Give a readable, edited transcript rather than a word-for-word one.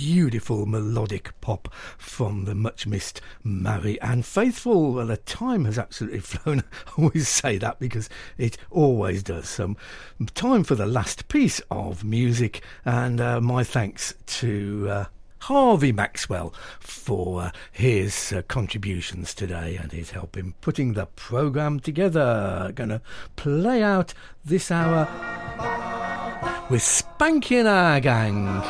beautiful melodic pop from the much missed Marianne Faithfull. Well, the time has absolutely flown. I always say that because it always does. Time for the last piece of music, and my thanks to Harvey Maxwell for his contributions today and his help in putting the programme together. Gonna play out this hour with Spanky and our gang.